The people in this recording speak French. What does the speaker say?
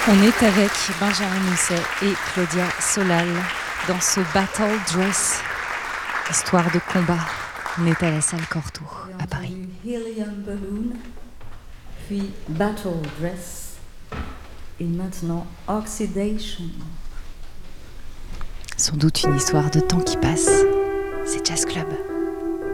On est avec Benjamin Mousset et Claudia Solal dans ce Battle Dress, histoire de combat. On est à la salle Cortot à Paris. Helium Balloon, puis Battle Dress et maintenant Oxidation. Sans doute une histoire de temps qui passe. C'est Jazz Club.